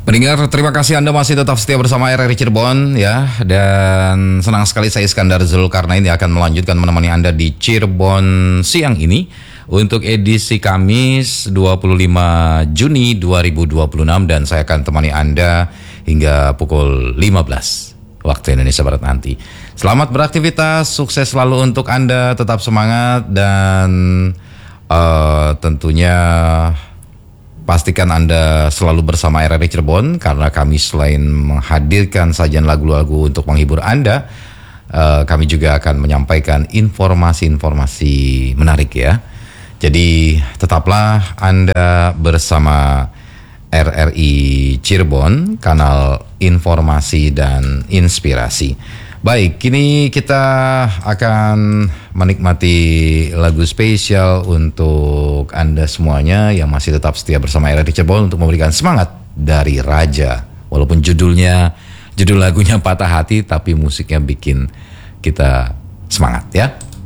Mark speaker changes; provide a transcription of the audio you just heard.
Speaker 1: Pendengar, terima kasih Anda masih tetap setia bersama RRI Cirebon ya. Dan senang sekali saya Iskandar Zulkarnain yang akan melanjutkan menemani Anda di Cirebon siang ini untuk edisi Kamis 25 Juni 2026, dan saya akan temani Anda hingga pukul 15 waktu Indonesia Barat nanti. Selamat beraktivitas, sukses selalu untuk Anda, tetap semangat, dan tentunya pastikan Anda selalu bersama RRI Cirebon, karena kami selain menghadirkan sajian lagu-lagu untuk menghibur Anda, kami juga akan menyampaikan informasi-informasi menarik ya. Jadi tetaplah Anda bersama RRI Cirebon, kanal informasi dan inspirasi. Baik, kini kita akan menikmati lagu spesial untuk Anda semuanya yang masih tetap setia bersama RRI Cirebon untuk memberikan semangat dari Raja. Walaupun judul lagunya Patah Hati, tapi musiknya bikin kita semangat ya.